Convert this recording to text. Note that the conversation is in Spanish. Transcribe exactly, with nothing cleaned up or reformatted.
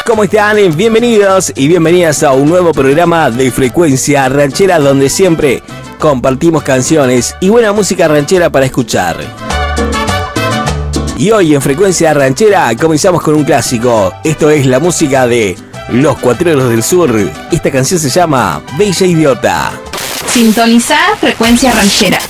¿Cómo están? Bienvenidos y bienvenidas a un nuevo programa de Frecuencia Ranchera, donde siempre compartimos canciones y buena música ranchera para escuchar. Y hoy en Frecuencia Ranchera comenzamos con un clásico. Esto es la música de Los Cuatreros del Sur. Esta canción se llama Bella Idiota. Sintonizar Frecuencia Ranchera.